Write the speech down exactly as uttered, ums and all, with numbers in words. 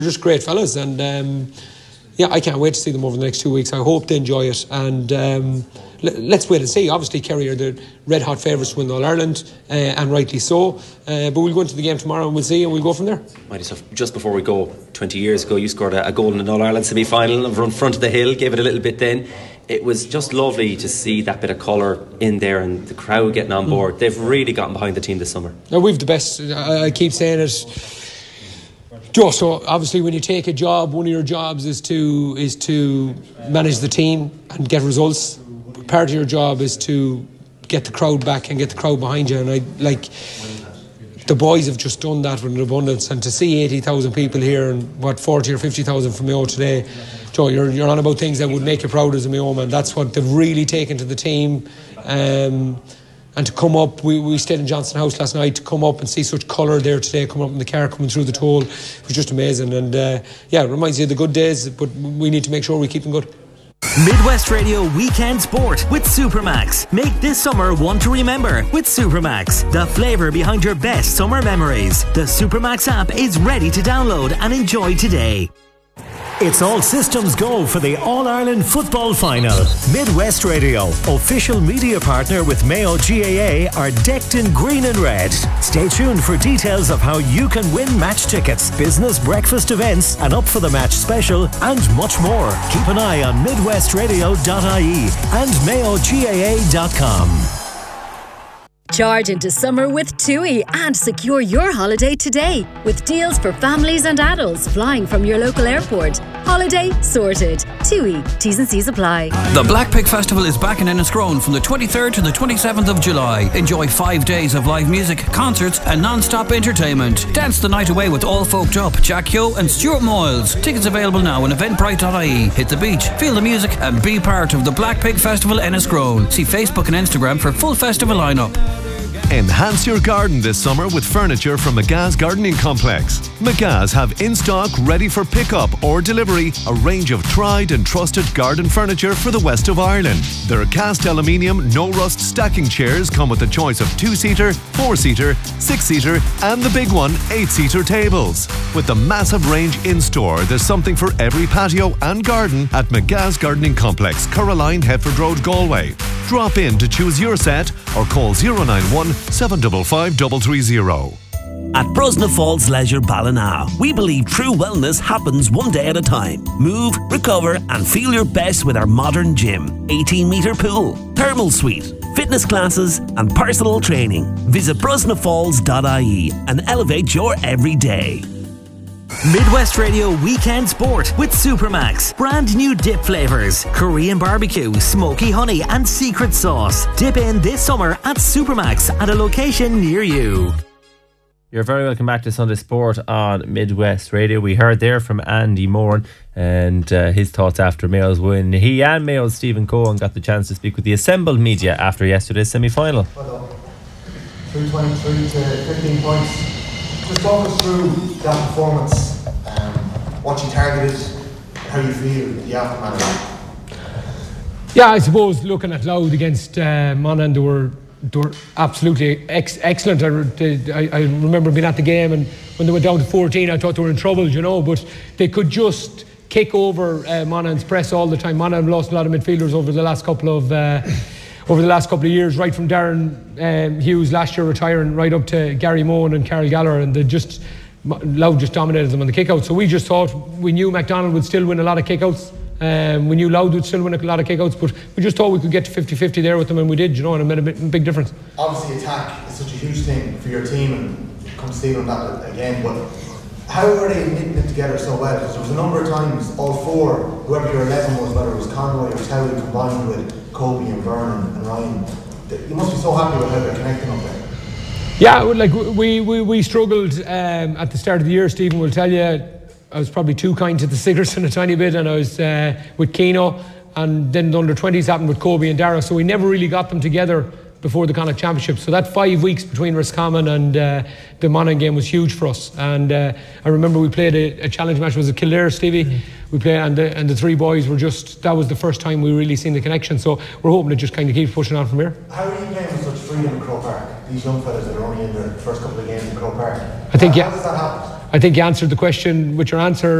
just great fellas, and um, yeah, I can't wait to see them over the next two weeks. I hope they enjoy it, and um, l- let's wait and see. Obviously, Kerry are the red hot favourites to win All Ireland, uh, and rightly so. Uh, but we'll go into the game tomorrow and we'll see, and we'll go from there. Mighty stuff. Just before we go, twenty years ago, you scored a, a goal in an All Ireland semi final in front of the hill, gave it a little bit then. It was just lovely to see that bit of colour in there and the crowd getting on board. Mm. They've really gotten behind the team this summer. Now, we've the best. I, I keep saying it. Just so obviously, when you take a job, one of your jobs is to is to manage the team and get results. Part of your job is to get the crowd back and get the crowd behind you. And I like the boys have just done that with an abundance. And to see eighty thousand people here and what forty or fifty thousand from Mayo today, Joe, you're you're on about things that would make you proud as a Mayo man. That's what they've really taken to the team. Um, And to come up, we, we stayed in Johnson House last night, to come up and see such colour there today, coming up in the car, coming through the toll, it was just amazing. And uh, yeah, it reminds you of the good days, but we need to make sure we keep them good. Midwest Radio Weekend Sport with Supermax. Make this summer one to remember with Supermax, the flavour behind your best summer memories. The Supermax app is ready to download and enjoy today. It's all systems go for the All-Ireland Football Final. Midwest Radio, official media partner with Mayo G A A, are decked in green and red. Stay tuned for details of how you can win match tickets, business breakfast events, an up for the match special, and much more. Keep an eye on midwest radio dot I E and mayo g a a dot com. Charge into summer with TUI and secure your holiday today with deals for families and adults flying from your local airport. Holiday sorted. TUI. T's and C's apply. The Black Pig Festival is back in Enniscrone from the twenty-third to the twenty-seventh of July. Enjoy five days of live music, concerts and non-stop entertainment. Dance the night away with All Folked Up, Jack Yo and Stuart Moyles. Tickets available now on eventbrite dot I E. Hit the beach, feel the music and be part of the Black Pig Festival Enniscrone. See Facebook and Instagram for full festival lineup. Enhance your garden this summer with furniture from McGah's Gardening Complex. McGah's have in stock, ready for pickup or delivery, a range of tried and trusted garden furniture for the west of Ireland. Their cast aluminium, no rust stacking chairs come with a choice of two-seater, four-seater, six-seater and the big one, eight-seater tables. With the massive range in store, there's something for every patio and garden at McGah's Gardening Complex, Caroline, Hefford Road, Galway. Drop in to choose your set or call zero nine one, seven five five three three zero. At Brosna Falls Leisure Ballina, we believe true wellness happens one day at a time. Move, recover and feel your best with our modern gym, eighteen metre pool, thermal suite, fitness classes and personal training. Visit brosna falls dot I E and elevate your everyday. Midwest Radio Weekend Sport with Supermax. Brand new dip flavours, Korean barbecue, smoky honey and secret sauce. Dip in this summer at Supermax at a location near you. You're very welcome back to Sunday Sport on Midwest Radio. We heard there from Andy Moran and uh, his thoughts after Mayo's win. He and Mayo's Stephen Cohen got the chance to speak with the assembled media after yesterday's semi-final. three twenty-three to fifteen points. Just talk us through that performance, um, what you targeted, how you feel, the aftermath. Yeah, I suppose looking at Louth against uh, Monaghan, they were, they were absolutely ex- excellent. I, they, I, I remember being at the game, and when they went down to fourteen, I thought they were in trouble, you know, but they could just kick over uh, Monaghan's press all the time. Monaghan lost a lot of midfielders over the last couple of uh, over the last couple of years, right from Darren um, Hughes last year retiring, right up to Gary Mohan and Carol Gallagher, and they just Louth just dominated them on the kickouts. So we just thought, we knew MacDonald would still win a lot of kickouts. Um, we knew Louth would still win a lot of kickouts, but we just thought we could get to fifty-fifty there with them, and we did, you know, and it made a big, big difference. Obviously, attack is such a huge thing for your team, and come Stephen on that again, but how are they knitting it together so well? Because there was a number of times, all four, whoever your eleven was, whether it was Conroy or Towie combined with Kobe and Vernon and Ryan, you must be so happy with how they're connecting up there. Yeah, like we we, we struggled um, at the start of the year. Stephen will tell you, I was probably too kind to the Sigerson a tiny bit, and I was uh, with Keno, and then the under twenties happened with Kobe and Dara, so we never really got them together before the Connacht Championship. So that five weeks between Roscommon and uh, the Monaghan game was huge for us. And uh, I remember we played a, a challenge match. Was it Kildare, Stevie? Mm-hmm. We played, and the, and the three boys were just, that was the first time we really seen the connection. So we're hoping it just kind of keeps pushing on from here. How are you playing with such freedom in Croke Park? These young fellas that are only in their first couple of games in Croke Park. I think, how, yeah. How does that happen? I think you answered the question with your answer.